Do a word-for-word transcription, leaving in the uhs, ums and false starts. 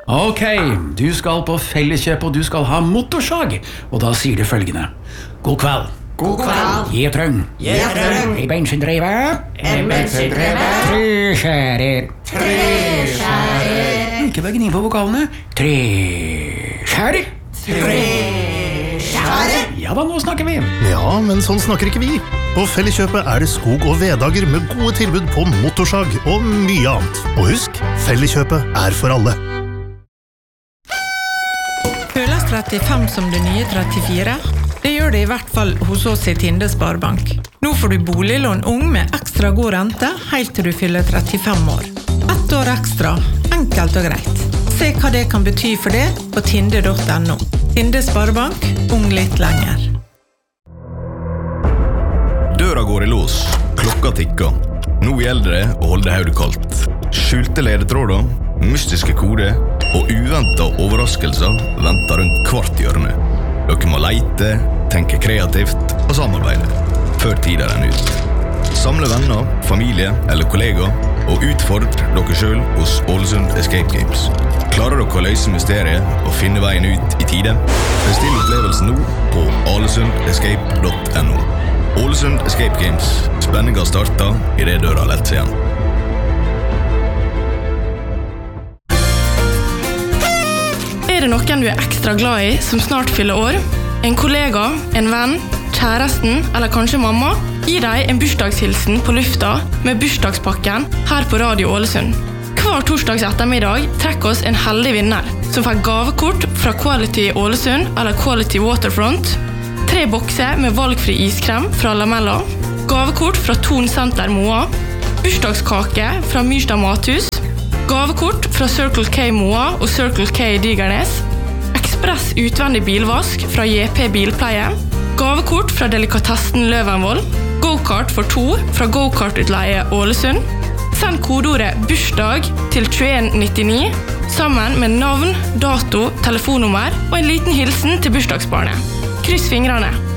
Ok, du skal på Felleskjøp og du skal ha motorsag. Og da sier du følgende. God kveld. God kveld. Gi trøng. Gi trøng. I bensindrive. I bensindrive. Tre skjærer. Tre skjærer. Ikke bare gni på vokalene. Tre skjærer. Tre skjærer. Ja da, nå snakker vi. Ja, men sånn snakker ikke vi. På Felleskjøpet er det skog- og veddager med gode tilbud på motorsag og mye annet. Og husk, Felleskjøpet er for alle. Føles trettifem som det nye trettifire? Det gjør det i hvert fall hos oss i Tinde Sparebank. Nå får du boliglån ung med ekstra god rente helt til du fyller trettifem år. Ett år ekstra, enkelt og greit. Se hva det kan bety for det på tinde punktum no. Tinde Sparebank, ung litt lenger. Døra går i lås, klokka tikker. Nå gjelder det å holde hodet kaldt. Skjulte ledetråder, mystiske koder og uventet overraskelser venter rundt hvert hjørne. Dere må leite, tenke kreativt og samarbeide, før tiden er ut. Samle venner, familie eller kollegaer og utfordre dere selv hos Ålesund Escape Games. Klarer dere å løse mysteriet og finne veien ut i tide? Bestill opplevelsen nå på alesund escape punktum no. Ålesund Escape Games. Spenningen starter i det døra lett seg igjen. Er det noen du er ekstra glad i som snart fyller år? En kollega, en venn, kjæresten eller kanskje mamma? Gi deg en bursdagshilsen på lufta med bursdagspakken her på Radio Ålesund. Hver torsdags ettermiddag trekker oss en heldig vinner som får gavekort fra Quality Ålesund eller Quality Waterfront, tre bokser med valgfri iskrem fra Lamella, gavekort fra Ton Center Moa, bursdagskake fra Myrstad Mathus, gavekort fra Circle K Moa og Circle K Digernes, ekspress utvendig bilvask fra J P Bilpleie, gavekort fra Delikatessen Løvenvoll, go-kart for to fra Go-kart-utleie Ålesund. Send kodeordet bursdag til tjueen nittini sammen med navn, dato, telefonnummer og en liten hilsen til bursdagsbarnet. Kryss fingrene!